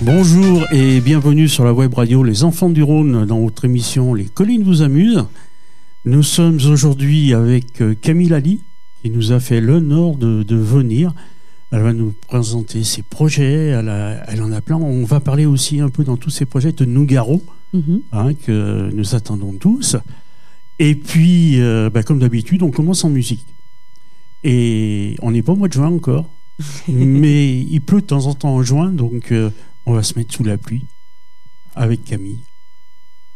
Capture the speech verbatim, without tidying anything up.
Bonjour et bienvenue sur la web radio Les Enfants du Rhône dans votre émission Les Collines vous amusent. Nous sommes aujourd'hui avec Camille Lally qui nous a fait l'honneur de, de venir. Elle va nous présenter ses projets, elle, a, elle en a plein. On va parler aussi un peu dans tous ces projets de Nougaro, mm-hmm. hein, que nous attendons tous. Et puis, euh, bah, comme d'habitude, on commence en musique. Et on n'est pas au mois de juin encore, mais il pleut de temps en temps en juin, donc euh, on va se mettre sous la pluie avec Camille.